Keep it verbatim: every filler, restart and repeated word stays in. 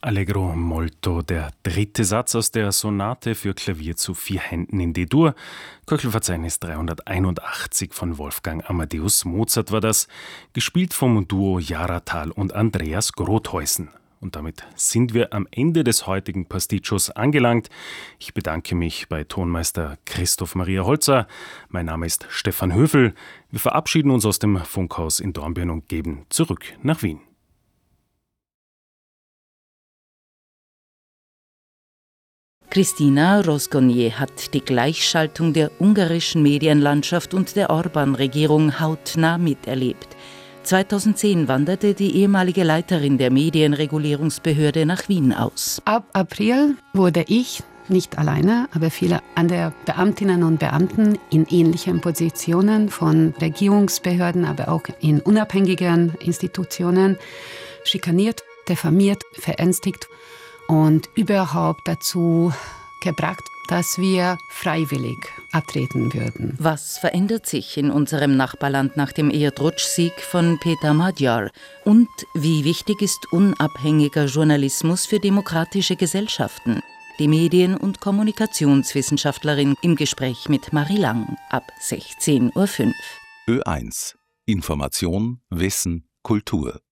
Allegro molto, der dritte Satz aus der Sonate für Klavier zu vier Händen in D-Dur. Köchelverzeichnis dreihunderteinundachtzig von Wolfgang Amadeus Mozart war das, gespielt vom Duo Jaratal und Andreas Grotheusen. Und damit sind wir am Ende des heutigen Pasticcios angelangt. Ich bedanke mich bei Tonmeister Christoph Maria Holzer. Mein Name ist Stefan Höfel. Wir verabschieden uns aus dem Funkhaus in Dornbirn und geben zurück nach Wien. Christina Rozgonyi hat die Gleichschaltung der ungarischen Medienlandschaft und der Orbán-Regierung hautnah miterlebt. zweitausendzehn wanderte die ehemalige Leiterin der Medienregulierungsbehörde nach Wien aus. Ab April wurde ich, nicht alleine, aber viele andere Beamtinnen und Beamten in ähnlichen Positionen von Regierungsbehörden, aber auch in unabhängigen Institutionen schikaniert, diffamiert, verängstigt und überhaupt dazu gebracht, dass wir freiwillig abtreten würden. Was verändert sich in unserem Nachbarland nach dem Erdrutsch-Sieg von Peter Magyar? Und wie wichtig ist unabhängiger Journalismus für demokratische Gesellschaften? Die Medien- und Kommunikationswissenschaftlerin im Gespräch mit Marie Lang ab sechzehn Uhr fünf. Ö eins. Information, Wissen, Kultur.